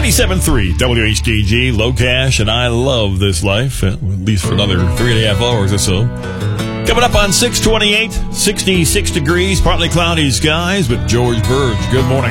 97.3 WHDG, Low Cash, and I Love This Life, at least for another 3.5 hours or so. Coming up on 628, 66 degrees, partly cloudy skies with George Burge. Good morning.